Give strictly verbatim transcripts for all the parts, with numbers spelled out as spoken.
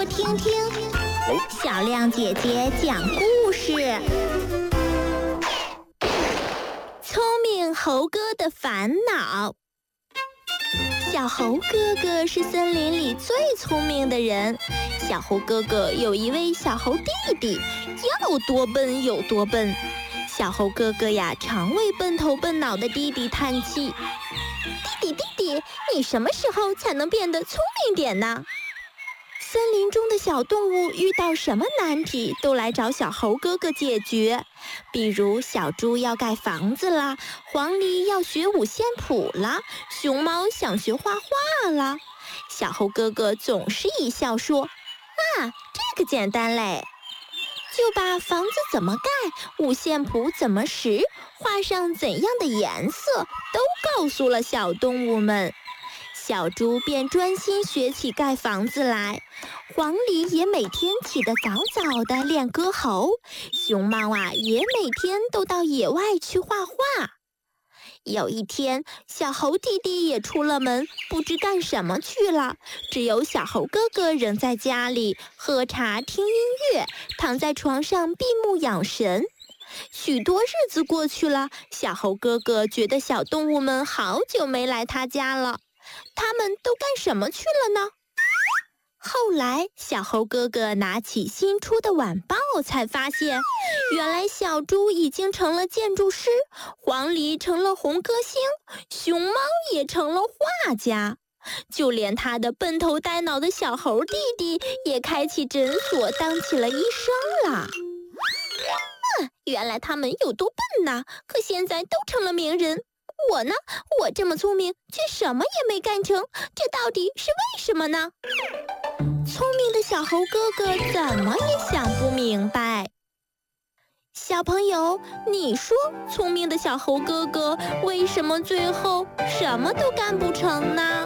多听听小亮姐姐讲故事。聪明猴哥的烦恼。小猴哥哥是森林里最聪明的人。小猴哥哥有一位小猴弟弟，要多笨有多笨。小猴哥哥呀，常为笨头笨脑的弟弟叹气：弟弟弟弟，你什么时候才能变得聪明点呢？森林中的小动物遇到什么难题，都来找小猴哥哥解决。比如小猪要盖房子啦，黄鹂要学五线谱啦，熊猫想学画画啦。小猴哥哥总是一笑说：啊，这个简单嘞！就把房子怎么盖，五线谱怎么识，画上怎样的颜色，都告诉了小动物们。小猪便专心学起盖房子来，黄鹂也每天起得早早的练歌喉，熊猫啊也每天都到野外去画画。有一天，小猴弟弟也出了门，不知干什么去了，只有小猴哥哥仍在家里喝茶听音乐，躺在床上闭目养神。许多日子过去了，小猴哥哥觉得小动物们好久没来他家了，他们都干什么去了呢？后来，小猴哥哥拿起新出的晚报，才发现，原来小猪已经成了建筑师，黄鹂成了红歌星，熊猫也成了画家，就连他的笨头呆脑的小猴弟弟也开起诊所，当起了医生了。嗯，原来他们有多笨呐！可现在都成了名人。我呢？我这么聪明，却什么也没干成，这到底是为什么呢？聪明的小猴哥哥怎么也想不明白。小朋友，你说聪明的小猴哥哥为什么最后什么都干不成呢？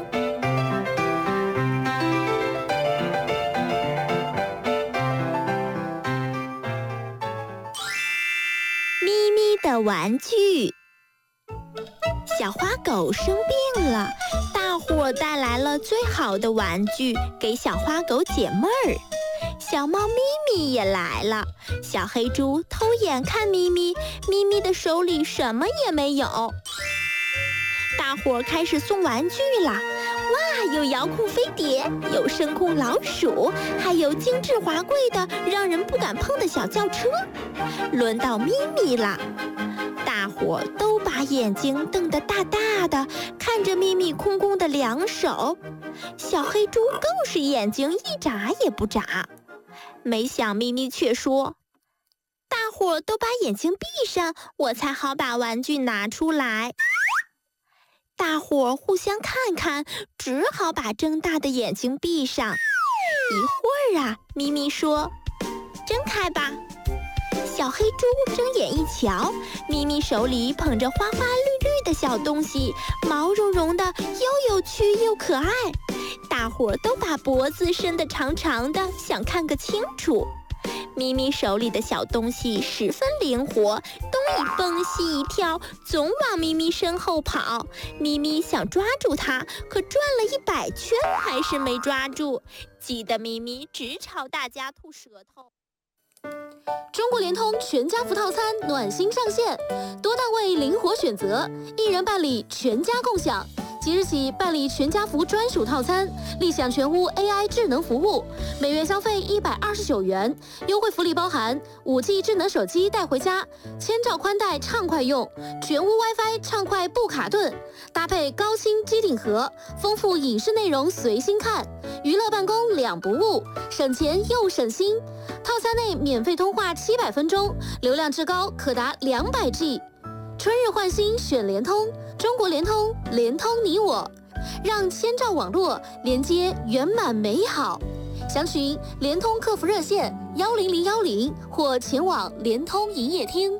咪咪的玩具。小花狗生病了，大伙带来了最好的玩具给小花狗解闷儿。小猫咪咪也来了，小黑猪偷眼看咪咪，咪咪的手里什么也没有。大伙开始送玩具啦！哇，有遥控飞碟，有声控老鼠，还有精致华贵的让人不敢碰的小轿车。轮到咪咪啦！大伙都把眼睛瞪得大大的，看着咪咪空空的两手。小黑猪更是眼睛一眨也不眨。没想咪咪却说：大伙都把眼睛闭上，我才好把玩具拿出来。大伙互相看看，只好把睁大的眼睛闭上。一会儿啊，咪咪说：睁开吧。小黑猪睁眼一瞧，咪咪手里捧着花花绿绿的小东西，毛茸茸的，又有趣又可爱。大伙都把脖子伸得长长的，想看个清楚。咪咪手里的小东西十分灵活，东一蹦西一跳，总往咪咪身后跑。咪咪想抓住它，可转了一百圈还是没抓住，急得咪咪直朝大家吐舌头。 中国联通全家福套餐暖心上线，多档位灵活选择，一人办理全家共享。即日起办理全家福专属套餐，立享全屋 A I 智能服务，每月消费一百二十九元，优惠福利包含五 G 智能手机带回家，千兆宽带畅快用，全屋 WiFi 畅快不卡顿，搭配高清机顶盒，丰富影视内容随心看，娱乐办公两不误，省钱又省心。套餐内免费通话七百分钟，流量至高可达两百 G。春日换新选联通，中国联通，联通你我，让千兆网络连接圆满美好。详询联通客服热线幺零零幺零或前往联通营业厅。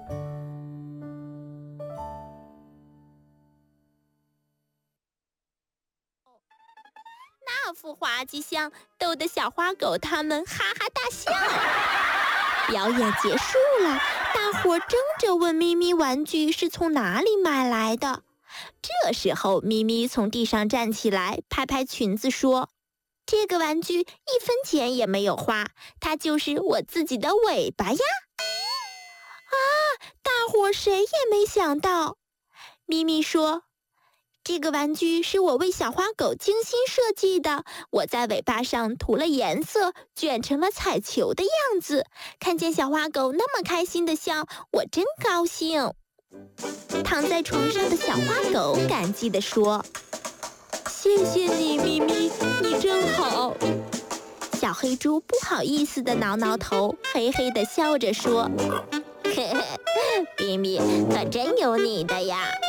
那幅滑稽相逗得小花狗他们哈哈大笑。表演结束了，大伙争着问咪咪玩具是从哪里买来的。这时候咪咪从地上站起来，拍拍裙子说： 这个玩具一分钱也没有花，它就是我自己的尾巴呀！啊，大伙谁也没想到。咪咪说，这个玩具是我为小花狗精心设计的，我在尾巴上涂了颜色，卷成了彩球的样子。看见小花狗那么开心的笑，我真高兴。躺在床上的小花狗感激地说，谢谢你，咪咪，你真好。小黑猪不好意思地挠挠头，嘿嘿地笑着说，嘿嘿，咪咪可真有你的呀。